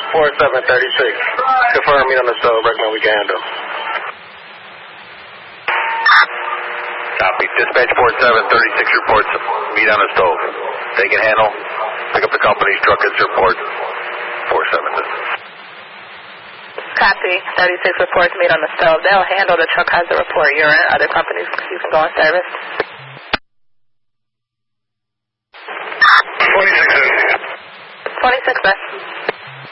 4736. Confirm meet on the stove. Recommend we can handle. Copy. Dispatch 4736 reports meet on the stove. They can handle. Pick up the company's truck at report 47. Copy. 36 reports meet on the stove. They'll handle. The truck has a report. You're in. Other companies, you can go on service. 26. 26,